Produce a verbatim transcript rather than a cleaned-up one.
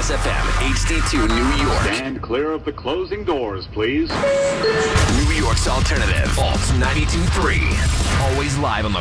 S F M, H D two New York. Stand clear of the closing doors, please. New York's alternative, Alt ninety-two point three. Always live on the